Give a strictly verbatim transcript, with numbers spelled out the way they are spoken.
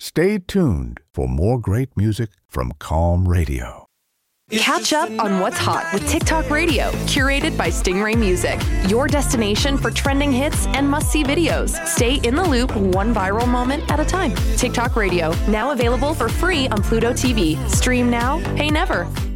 Stay tuned for more great music from Calm Radio. Catch up on what's hot with TikTok Radio, curated by Stingray Music. Your destination for trending hits and must-see videos. Stay in the loop, one viral moment at a time. TikTok Radio, now available for free on Pluto T V. Stream now, pay never.